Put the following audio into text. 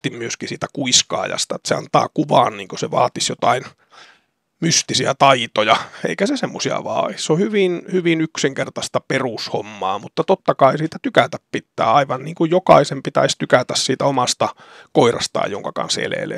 nätti myöskin siitä kuiskaajasta, että se antaa kuvaan niin kuin se vaatisi jotain mystisiä taitoja, eikä se semmoisia vaan. Se on hyvin, hyvin yksinkertaista perushommaa, mutta totta kai siitä tykätä pitää, aivan niin kuin jokaisen pitäisi tykätä siitä omasta koirastaan, jonka kanssa elelee.